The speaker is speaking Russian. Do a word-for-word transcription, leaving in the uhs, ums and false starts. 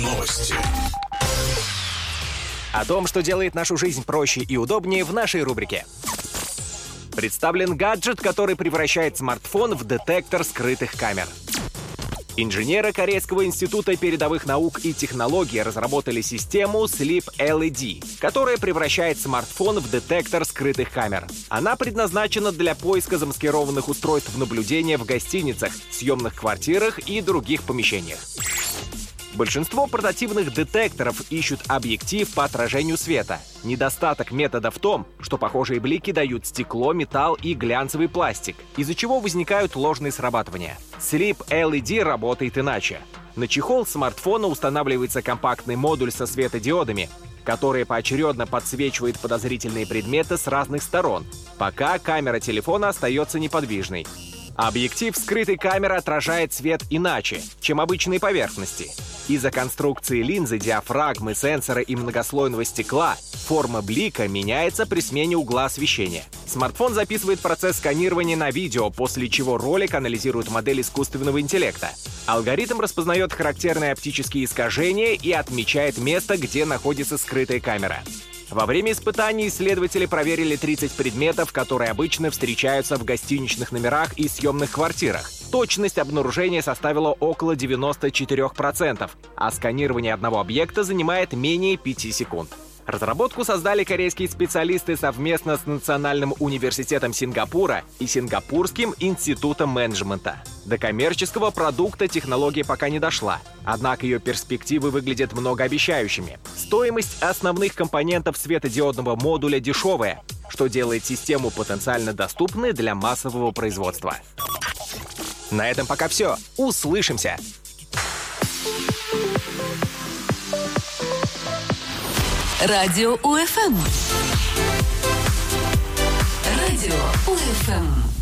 Новости. О том, что делает нашу жизнь проще и удобнее, в нашей рубрике. Представлен гаджет, который превращает смартфон в детектор скрытых камер. Инженеры Корейского института передовых наук и технологий разработали систему Sleep эл и ди, которая превращает смартфон в детектор скрытых камер. Она предназначена для поиска замаскированных устройств наблюдения в гостиницах, съемных квартирах и других помещениях. Большинство портативных детекторов ищут объектив по отражению света. Недостаток метода в том, что похожие блики дают стекло, металл и глянцевый пластик, из-за чего возникают ложные срабатывания. Sleep эл и ди работает иначе. На чехол смартфона устанавливается компактный модуль со светодиодами, который поочередно подсвечивает подозрительные предметы с разных сторон, пока камера телефона остается неподвижной. Объектив скрытой камеры отражает свет иначе, чем обычные поверхности. Из-за конструкции линзы, диафрагмы, сенсора и многослойного стекла форма блика меняется при смене угла освещения. Смартфон записывает процесс сканирования на видео, после чего ролик анализирует модель искусственного интеллекта. Алгоритм распознает характерные оптические искажения и отмечает место, где находится скрытая камера. Во время испытаний исследователи проверили тридцать предметов, которые обычно встречаются в гостиничных номерах и съемных квартирах. Точность обнаружения составила около девяноста четырёх процентов, а сканирование одного объекта занимает менее пяти секунд. Разработку создали корейские специалисты совместно с Национальным университетом Сингапура и Сингапурским институтом менеджмента. До коммерческого продукта технология пока не дошла, однако ее перспективы выглядят многообещающими. Стоимость основных компонентов светодиодного модуля дешевая, что делает систему потенциально доступной для массового производства. На этом пока все. Услышимся! Радио УФМ. Радио УФМ.